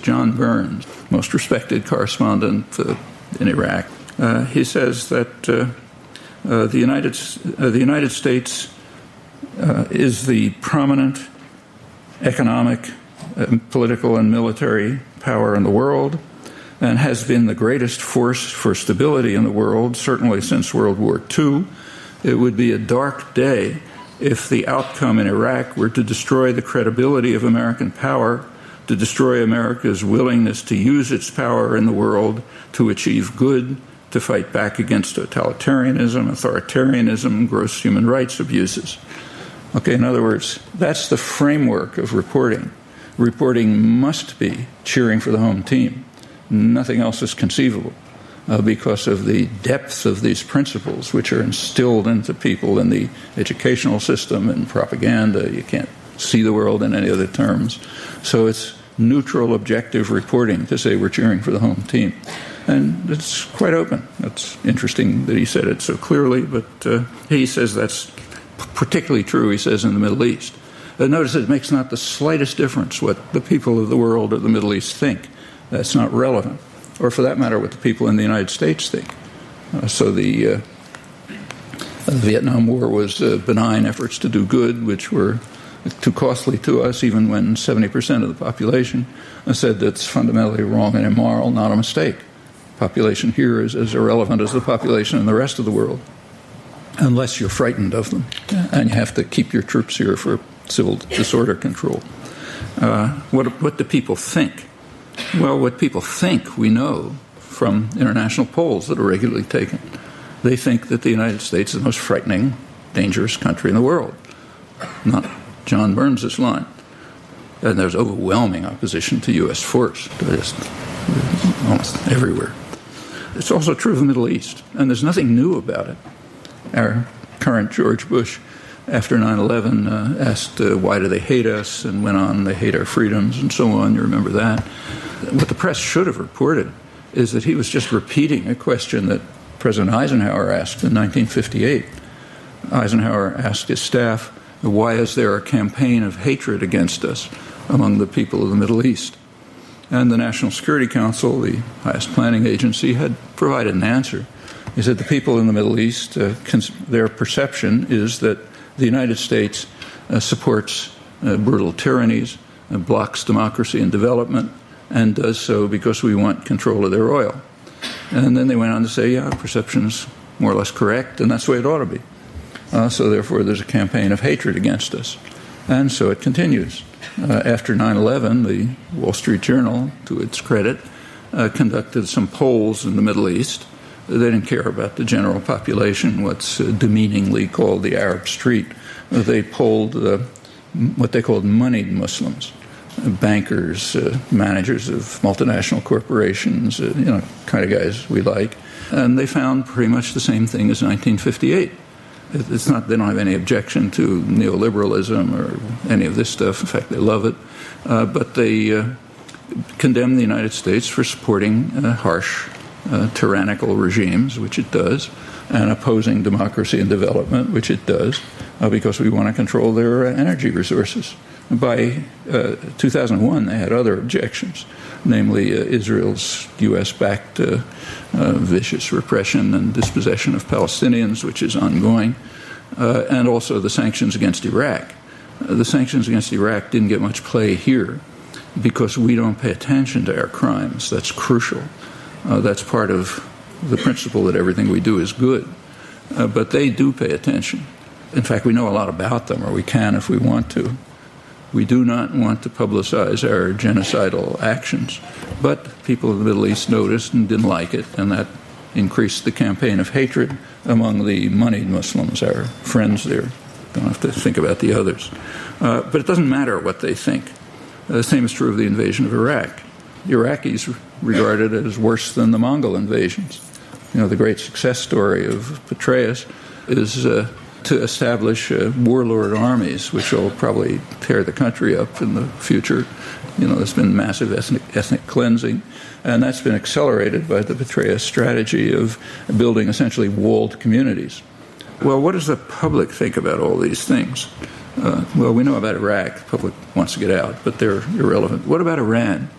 John Burns, most respected correspondent in Iraq. He says that the United States is the prominent economic, political, and military power in the world, and has been the greatest force for stability in the world, certainly since World War II. It would be a dark day if the outcome in Iraq were to destroy the credibility of American power, to destroy America's willingness to use its power in the world to achieve good, to fight back against totalitarianism, authoritarianism, gross human rights abuses. Okay, in other words, that's the framework of reporting. Reporting must be cheering for the home team. Nothing else is conceivable because of the depth of these principles which are instilled into people in the educational system and propaganda. You can't see the world in any other terms. So it's neutral, objective reporting to say we're cheering for the home team. And it's quite open. It's interesting that he said it so clearly, but he says that's particularly true, he says, in the Middle East. Notice it makes not the slightest difference what the people of the world or the Middle East think. That's not relevant. Or for that matter, what the people in the United States think. So the Vietnam War was benign efforts to do good, which were too costly to us, even when 70% of the population said that's fundamentally wrong and immoral, not a mistake. Population here is as irrelevant as the population in the rest of the world, unless you're frightened of them, and you have to keep your troops here for civil disorder control. What do people think? Well, what people think we know from international polls that are regularly taken. They think that the United States is the most frightening, dangerous country in the world. Not John Burns' line. And there's overwhelming opposition to U.S. force, just almost everywhere. It's also true of the Middle East, and there's nothing new about it. Our current George Bush, after 9/11, asked why do they hate us, and went on, they hate our freedoms, and so on. You remember that. What the press should have reported is that he was just repeating a question that President Eisenhower asked in 1958. Eisenhower asked his staff, why is there a campaign of hatred against us among the people of the Middle East? And the National Security Council, the highest planning agency, had provided an answer. He said the people in the Middle East, their perception is that the United States supports brutal tyrannies, blocks democracy and development, and does so because we want control of their oil. And then they went on to say, yeah, perception's more or less correct, and that's the way it ought to be. So therefore, there's a campaign of hatred against us. And so it continues. After 9/11, the Wall Street Journal, to its credit, conducted some polls in the Middle East. They didn't care about the general population, what's demeaningly called the Arab Street. They polled what they called moneyed Muslims, bankers, managers of multinational corporations, kind of guys we like. And they found pretty much the same thing as 1958. It's not, they don't have any objection to neoliberalism or any of this stuff. In fact, they love it. But they condemn the United States for supporting harsh, tyrannical regimes, which it does, and opposing democracy and development, which it does, because we want to control their energy resources. By 2001, they had other objections, namely Israel's U.S.-backed vicious repression and dispossession of Palestinians, which is ongoing, and also the sanctions against Iraq. The sanctions against Iraq didn't get much play here because we don't pay attention to our crimes. That's crucial. That's part of the principle that everything we do is good. But they do pay attention. In fact, we know a lot about them, or we can if we want to. We do not want to publicize our genocidal actions. But people in the Middle East noticed and didn't like it, and that increased the campaign of hatred among the moneyed Muslims, our friends there. Don't have to think about the others. But it doesn't matter what they think. The same is true of the invasion of Iraq. The Iraqis regard it as worse than the Mongol invasions. The great success story of Petraeus is to establish warlord armies, which will probably tear the country up in the future. There's been massive ethnic cleansing, and that's been accelerated by the Petraeus strategy of building essentially walled communities. Well, what does the public think about all these things? Well, we know about Iraq. The public wants to get out, but they're irrelevant. What about Iran?